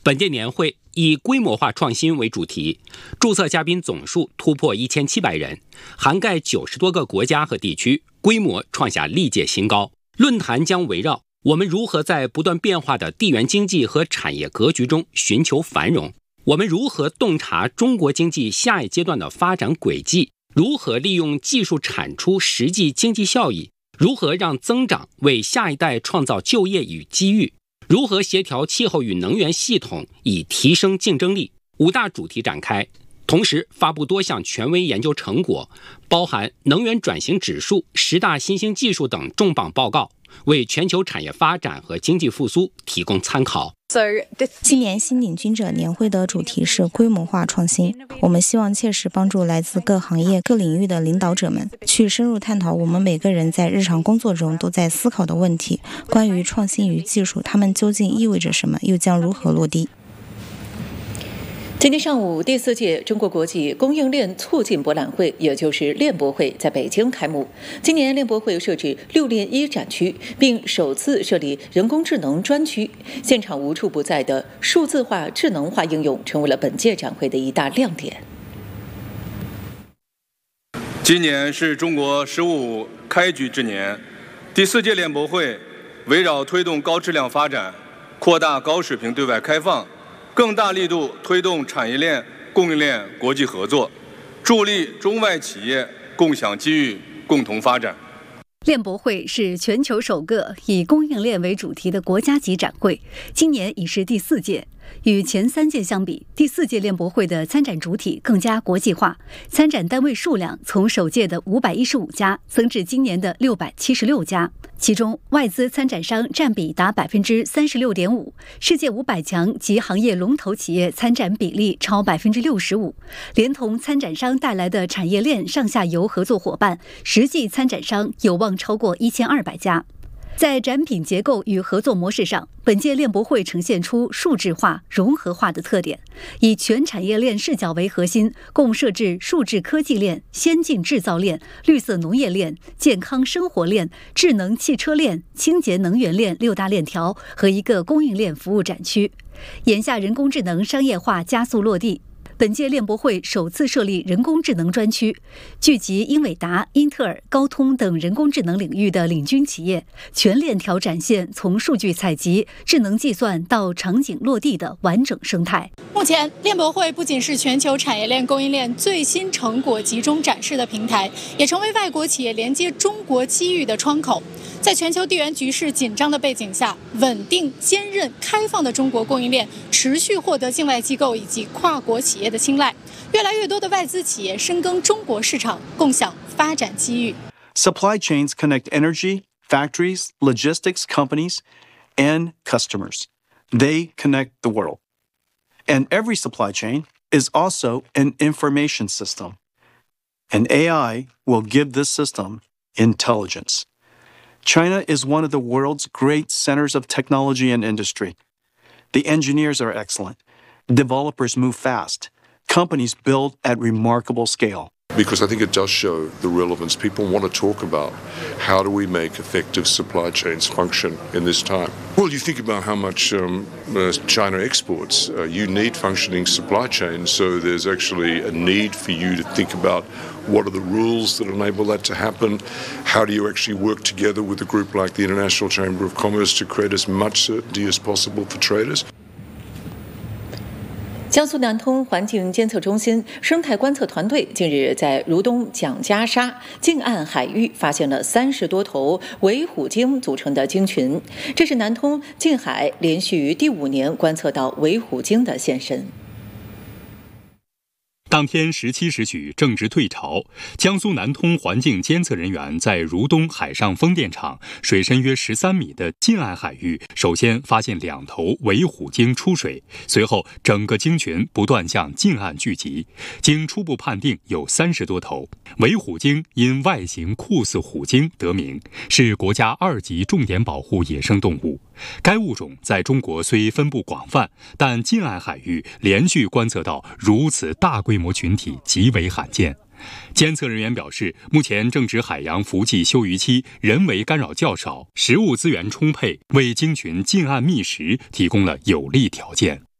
本届年会以规模化创新为主题，注册嘉宾总数突破1700人，涵盖90多个国家和地区，规模创下历届新高。论坛将围绕我们如何在不断变化的地缘经济和产业格局中寻求繁荣，我们如何洞察中国经济下一阶段的发展轨迹，如何利用技术产出实际经济效益，如何让增长为下一代创造就业与机遇，如何协调气候与能源系统以提升竞争力，5大主题展开，同时发布多项权威研究成果，包含能源转型指数、10大新兴技术等重磅报告，为全球产业发展和经济复苏提供参考。 今年新领军者年会的主题是规模化创新，我们希望切实帮助来自各行业各领域的领导者们去深入探讨我们每个人在日常工作中都在思考的问题，关于创新与技术，它们究竟意味着什么，又将如何落地。 今天上午，第4届中国国际供应链促进博览会，也就是链博会在北京开幕。今年链博会设置6链1展区，并首次设立人工智能专区。现场无处不在的数字化、智能化应用，成为了本届展会的一大亮点。 今年是中国“十五”开局之年，第4届链博会围绕推动高质量发展、扩大高水平对外开放，更大力度推动产业链、供应链国际合作，助力中外企业共享机遇、共同发展。 链博会是全球首个以供应链为主题的国家级展会，今年已是第4届。与前3届相比，第4届链博会的参展主体更加国际化，参展单位数量从首届的515家增至今年的676家，其中外资参展商占比达 36.5%， 世界500强及行业龙头企业参展比例超 65%， 连同参展商带来的产业链上下游合作伙伴，实际参展商有望超过1200家。在展品结构与合作模式上，本届链博会呈现出数质化、融合化的特点，以全产业链视角为核心，共设置数字科技链、先进制造链、绿色农业链、健康生活链、智能汽车链、清洁能源链6大链条和一个供应链服务展区。眼下人工智能商业化加速落地，本届链博会首次设立人工智能专区，聚集英伟达、英特尔、高通等人工智能领域的领军企业，全链条展现从数据采集、智能计算到场景落地的完整生态。 目前，链博会不仅是全球产业链供应链最新成果集中展示的平台，也成为外国企业连接中国机遇的窗口。在全球地缘局势紧张的背景下，稳定、坚韧、开放的中国供应链持续获得境外机构以及跨国企业的青睐，越来越多的外资企业深耕中国市场，共享发展机遇。 Supply chains connect energy, factories, logistics companies, and customers. They connect the world. And every supply chain is also an information system. And AI will give this system intelligence. China is one of the world's great centers of technology and industry. The engineers are excellent. Developers move fast. Companies build at remarkable scale. Because I think it does show the relevance. People want to talk about how do we make effective supply chains function in this time. Well, you think about how much China exports. You need functioning supply chains, so there's actually a need for you to think about what are the rules that enable that to happen? How do you actually work together with a group like the International Chamber of Commerce to create as much certainty as possible for traders? 江苏南通环境监测中心生态观测团队近日在如东蒋家沙近岸海域发现了30多头维虎鲸组成的鲸群，这是南通近海连续第5年观测到维虎鲸的现身。 当天17时许正值退潮，江苏南通环境监测人员在如东海上风电场水深约13米的近岸海域，首先发现2头维虎鲸出水，随后整个鲸群不断向近岸聚集，经初步判定有30多头。维虎鲸因外形酷似虎鲸得名，是国家2级重点保护野生动物。该物种在中国虽分布广泛，但近岸海域连续观测到如此大规模群体极为罕见。监测人员表示，目前正值海洋伏季休渔期，人为干扰较少，食物资源充沛，为鲸群近岸觅食提供了有利条件。